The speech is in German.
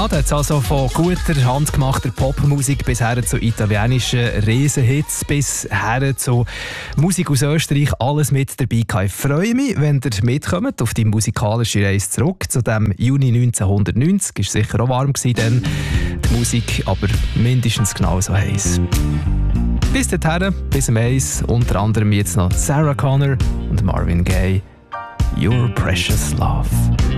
da hat es also von guter, handgemachter Popmusik bis her zu italienischen Riesenhits, bis her zu Musik aus Österreich, alles mit dabei gehabt. Ich freue mich, wenn ihr mitkommt auf die musikalische Reise zurück zu dem Juni 1990. Ist sicher auch warm gewesen, dann die Musik, aber mindestens genauso heiß. Bis dahin, bis am Eis, unter anderem jetzt noch Sarah Connor und Marvin Gaye. Your Precious Love.